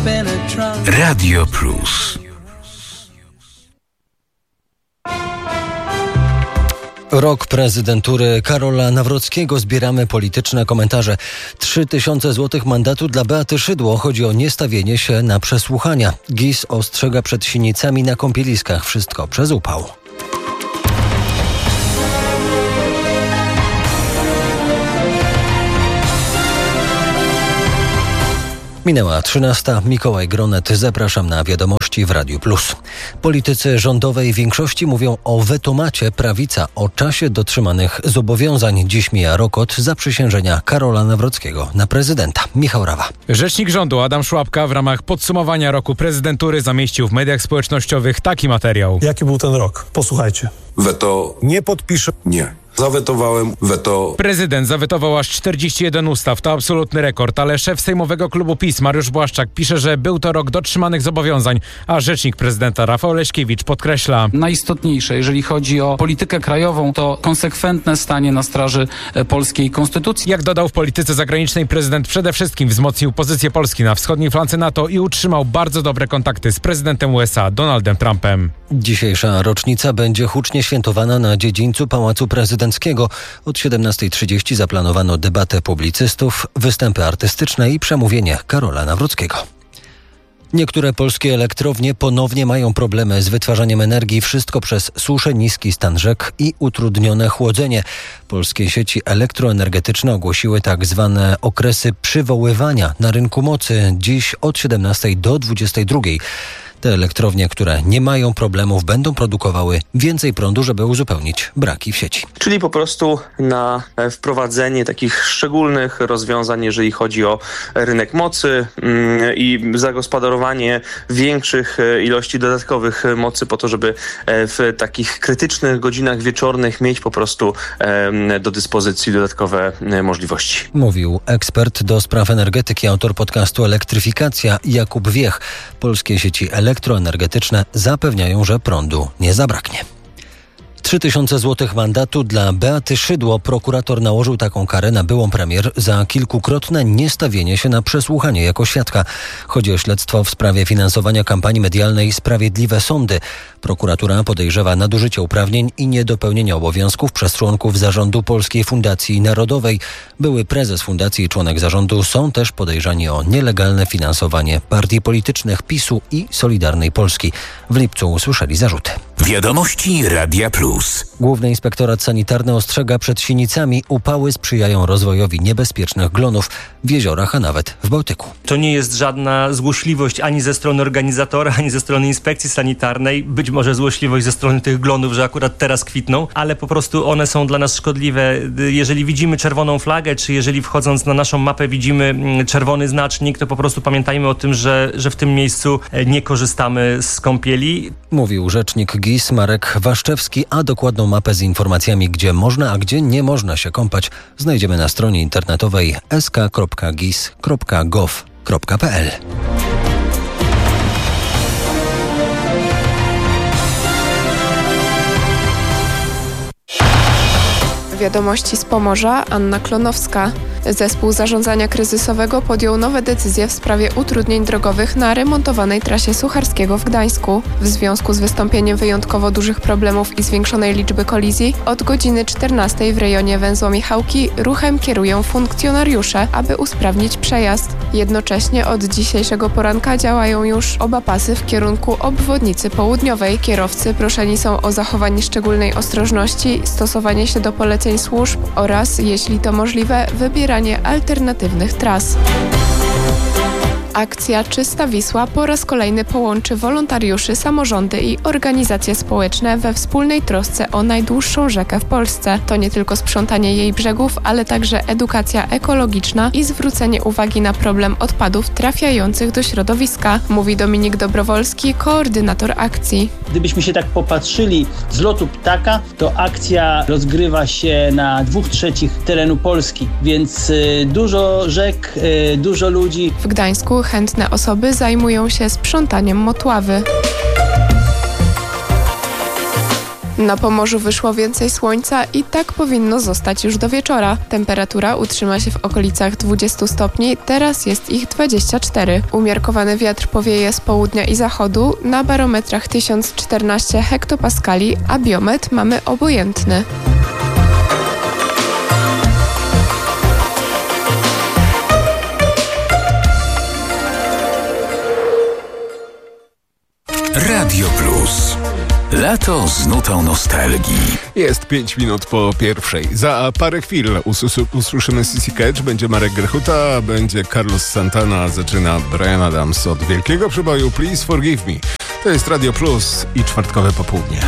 Radio Plus. Rok prezydentury Karola Nawrockiego. Zbieramy polityczne komentarze. 3000 złotych mandatu dla Beaty Szydło. Chodzi o niestawienie się na przesłuchania. GIS ostrzega przed sinicami na kąpieliskach. Wszystko przez upał. Minęła 13. Mikołaj Gronet. Zapraszam na wiadomości w Radiu Plus. Politycy rządowej większości mówią o wetomacie. Prawica o czasie dotrzymanych zobowiązań. Dziś mija rok od zaprzysiężenia Karola Nawrockiego na prezydenta. Michał Rawa. Rzecznik rządu Adam Szłapka w ramach podsumowania roku prezydentury zamieścił w mediach społecznościowych taki materiał. Jaki był ten rok? Posłuchajcie. Weto. Nie podpiszę. Nie. Zawetowałem weto. Prezydent zawetował aż 41 ustaw. To absolutny rekord, ale szef sejmowego klubu PiS Mariusz Błaszczak pisze, że był to rok dotrzymanych zobowiązań, a rzecznik prezydenta Rafał Leśkiewicz podkreśla: najistotniejsze, jeżeli chodzi o politykę krajową, to konsekwentne stanie na straży polskiej konstytucji. Jak dodał, w polityce zagranicznej prezydent przede wszystkim wzmocnił pozycję Polski na wschodniej flance NATO i utrzymał bardzo dobre kontakty z prezydentem USA Donaldem Trumpem. Dzisiejsza rocznica będzie hucznie świętowana na dziedzińcu Pałacu Prezydenckiego. Od 17:30 zaplanowano debatę publicystów, występy artystyczne i przemówienie Karola Nawrockiego. Niektóre polskie elektrownie ponownie mają problemy z wytwarzaniem energii. Wszystko przez suszę, niski stan rzek i utrudnione chłodzenie. Polskie sieci elektroenergetyczne ogłosiły tak zwane okresy przywoływania na rynku mocy. Dziś od 17 do 22. Te elektrownie, które nie mają problemów, będą produkowały więcej prądu, żeby uzupełnić braki w sieci. Czyli po prostu na wprowadzenie takich szczególnych rozwiązań, jeżeli chodzi o rynek mocy i zagospodarowanie większych ilości dodatkowych mocy po to, żeby w takich krytycznych godzinach wieczornych mieć po prostu do dyspozycji dodatkowe możliwości. Mówił ekspert do spraw energetyki, autor podcastu Elektryfikacja Jakub Wiech. Polskie sieci elektroenergetyczne zapewniają, że prądu nie zabraknie. 3000 złotych mandatu dla Beaty Szydło. Prokurator nałożył taką karę na byłą premier za kilkukrotne niestawienie się na przesłuchanie jako świadka. Chodzi o śledztwo w sprawie finansowania kampanii medialnej Sprawiedliwe Sądy. Prokuratura podejrzewa nadużycie uprawnień i niedopełnienia obowiązków przez członków zarządu Polskiej Fundacji Narodowej. Były prezes fundacji i członek zarządu są też podejrzani o nielegalne finansowanie partii politycznych PiS-u i Solidarnej Polski. W lipcu usłyszeli zarzuty. Wiadomości Radia Plus. Główny Inspektorat Sanitarny ostrzega przed sinicami. Upały sprzyjają rozwojowi niebezpiecznych glonów w jeziorach, a nawet w Bałtyku. To nie jest żadna złośliwość ani ze strony organizatora, ani ze strony inspekcji sanitarnej. Być może złośliwość ze strony tych glonów, że akurat teraz kwitną, ale po prostu one są dla nas szkodliwe. Jeżeli widzimy czerwoną flagę, czy jeżeli wchodząc na naszą mapę widzimy czerwony znacznik, to po prostu pamiętajmy o tym, że w tym miejscu nie korzystamy z kąpieli. Mówił rzecznik GIS Marek Waszczewski, a dokładną mapę z informacjami, gdzie można, a gdzie nie można się kąpać, znajdziemy na stronie internetowej sk.gis.gov.pl. Wiadomości z Pomorza, Anna Klonowska. Zespół zarządzania kryzysowego podjął nowe decyzje w sprawie utrudnień drogowych na remontowanej trasie Sucharskiego w Gdańsku. W związku z wystąpieniem wyjątkowo dużych problemów i zwiększonej liczby kolizji, od godziny 14 w rejonie węzła Michałki ruchem kierują funkcjonariusze, aby usprawnić przejazd. Jednocześnie od dzisiejszego poranka działają już oba pasy w kierunku obwodnicy południowej. Kierowcy proszeni są o zachowanie szczególnej ostrożności, stosowanie się do poleceń służb oraz, jeśli to możliwe, wybieranie alternatywnych tras. Akcja Czysta Wisła po raz kolejny połączy wolontariuszy, samorządy i organizacje społeczne we wspólnej trosce o najdłuższą rzekę w Polsce. To nie tylko sprzątanie jej brzegów, ale także edukacja ekologiczna i zwrócenie uwagi na problem odpadów trafiających do środowiska, mówi Dominik Dobrowolski, koordynator akcji. Gdybyśmy się tak popatrzyli z lotu ptaka, to akcja rozgrywa się na 2/3 terenu Polski, więc dużo rzek, dużo ludzi. W Gdańsku chętne osoby zajmują się sprzątaniem motławy. Na Pomorzu wyszło więcej słońca i tak powinno zostać już do wieczora. Temperatura utrzyma się w okolicach 20 stopni, teraz jest ich 24. Umiarkowany wiatr powieje z południa i zachodu, na barometrach 1014 hektopaskali, a biometr mamy obojętny. Radio Plus. Lato z nutą nostalgii. Jest 5 minut po pierwszej. Za parę chwil usłyszymy Sissy Catch, będzie Marek Grechuta, będzie Carlos Santana, zaczyna Bryan Adams od wielkiego przeboju Please Forgive Me. To jest Radio Plus i czwartkowe popołudnie.